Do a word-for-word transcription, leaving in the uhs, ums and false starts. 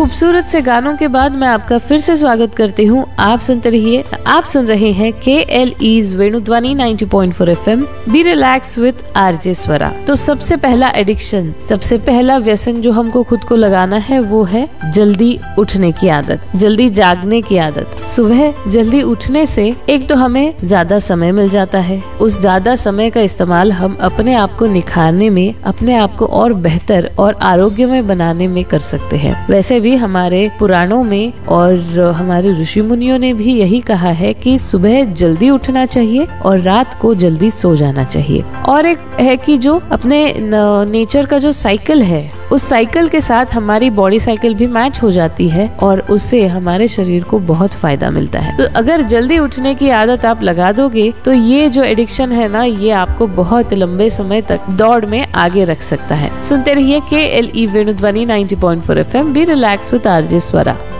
खूबसूरत से गानों के बाद मैं आपका फिर से स्वागत करती हूँ। आप सुनते रहिए, आप सुन रहे हैं के L ease वेणुध्वनि ninety point four F M, be relax with RJ स्वरा। तो सबसे पहला एडिक्शन, सबसे पहला व्यसन जो हमको खुद को लगाना है वो है जल्दी उठने की आदत, जल्दी जागने की आदत। सुबह जल्दी उठने से एक तो हमें ज्यादा समय मिल जाता है, उस ज्यादा समय का इस्तेमाल हम अपने आप को निखारने में, अपने आप को और बेहतर और आरोग्यमय बनाने में कर सकते हैं। वैसे भी हमारे पुराणों में और हमारे ऋषि मुनियों ने भी यही कहा है कि सुबह जल्दी उठना चाहिए और रात को जल्दी सो जाना चाहिए। और एक है कि जो अपने नेचर का जो साइकिल है, उस साइकिल के साथ हमारी बॉडी साइकिल भी मैच हो जाती है और उससे हमारे शरीर को बहुत फायदा मिलता है। तो अगर जल्दी उठने की आदत आप लगा दोगे तो ये जो एडिक्शन है ना, ये आपको बहुत लंबे समय तक दौड़ में आगे रख सकता है। सुनते रहिए के L E वेणुध्वनि ninety point four F M, be relax with RJ Swara.